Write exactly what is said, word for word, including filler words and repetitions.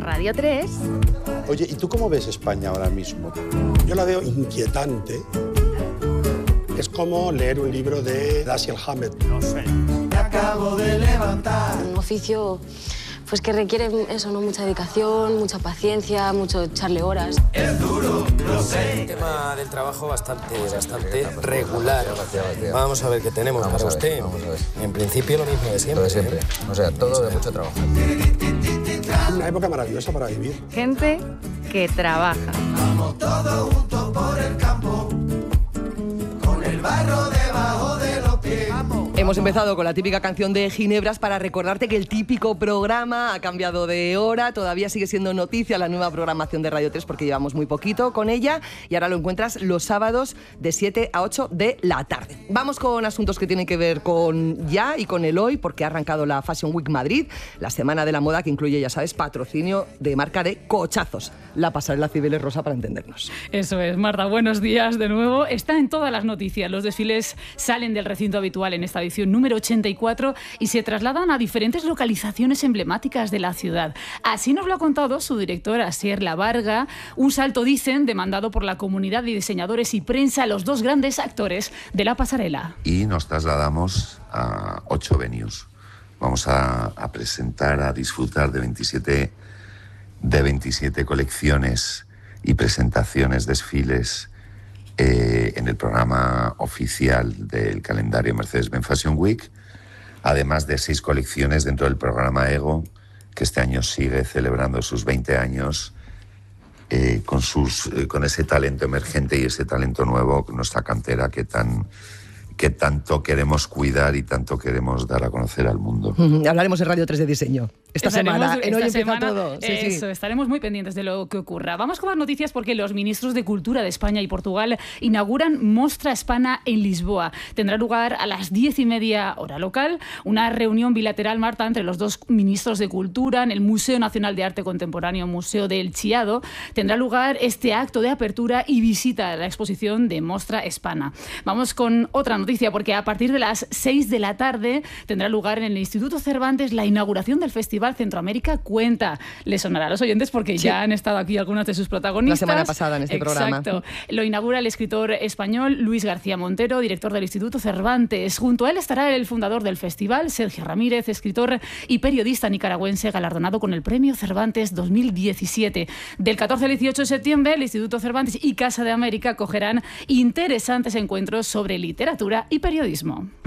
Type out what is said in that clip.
Radio tres. Oye, ¿y tú cómo ves España ahora mismo? Yo la veo inquietante. Es como leer un libro de Dashiell Hammett. No sé. Me acabo de levantar. Un oficio pues que requiere eso, ¿no? Mucha dedicación, mucha paciencia, mucho echarle horas. Es duro, lo sé. El tema del trabajo bastante, bastante regular. Vamos a ver qué tenemos para usted. En principio lo mismo de siempre. Lo de siempre. O sea, todo de mucho trabajo. Una época maravillosa para vivir. Gente que trabaja. Vamos todos juntos por el campo, con el barro debajo de los pies. Hemos empezado con la típica canción de Ginebras para recordarte que el típico programa ha cambiado de hora, todavía sigue siendo noticia la nueva programación de Radio tres porque llevamos muy poquito con ella y ahora lo encuentras los sábados de siete a ocho de la tarde. Vamos con asuntos que tienen que ver con ya y con el hoy porque ha arrancado la Fashion Week Madrid, la semana de la moda que incluye, ya sabes, patrocinio de marca de cochazos. La pasarela Cibeles Rosa para entendernos. Eso es, Marta, buenos días de nuevo. Está en todas las noticias, los desfiles salen del recinto habitual en esta edición número ochenta y cuatro y se trasladan a diferentes localizaciones emblemáticas de la ciudad. Así nos lo ha contado su directora, Asier Lavarga, un salto, dicen, demandado por la comunidad de diseñadores y prensa, los dos grandes actores de la pasarela. Y nos trasladamos a ocho venues. Vamos a, a presentar, a disfrutar de veintisiete, de veintisiete colecciones y presentaciones, desfiles, Eh, en el programa oficial del calendario Mercedes-Benz Fashion Week, además de seis colecciones dentro del programa Ego, que este año sigue celebrando sus veinte años, eh, con, sus, eh, con ese talento emergente y ese talento nuevo, nuestra cantera que tan... que tanto queremos cuidar y tanto queremos dar a conocer al mundo. Uh-huh. Hablaremos en Radio tres de diseño. Esta Estaremos, semana, en Hoy esta empieza semana, todo. Sí, eso, sí. estaremos muy pendientes de lo que ocurra. Vamos con más noticias porque los ministros de Cultura de España y Portugal inauguran Mostra Hispana en Lisboa. Tendrá lugar a las diez y media hora local, una reunión bilateral, Marta, entre los dos ministros de Cultura en el Museo Nacional de Arte Contemporáneo, Museo del Chiado. Tendrá lugar este acto de apertura y visita a la exposición de Mostra Hispana. Vamos con otra noticia porque a partir de las seis de la tarde tendrá lugar en el Instituto Cervantes la inauguración del Festival Centroamérica Cuenta. Les sonará a los oyentes porque sí, ya han estado aquí algunos de sus protagonistas. La semana pasada en este Exacto. programa. Exacto. Lo inaugura el escritor español Luis García Montero, director del Instituto Cervantes. Junto a él estará el fundador del festival, Sergio Ramírez, escritor y periodista nicaragüense galardonado con el Premio Cervantes dos mil diecisiete. Del catorce al dieciocho de septiembre, el Instituto Cervantes y Casa de América acogerán interesantes encuentros sobre literatura y periodismo.